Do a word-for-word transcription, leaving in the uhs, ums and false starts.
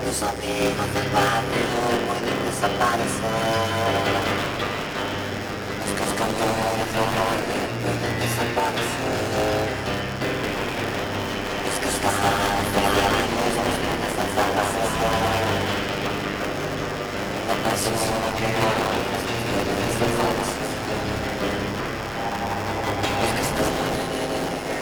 Los amigos del barrio pueden desaparecer. Los cascadores de radio pueden desaparecer. Los cascadores de radio pueden desaparecer. La pasión que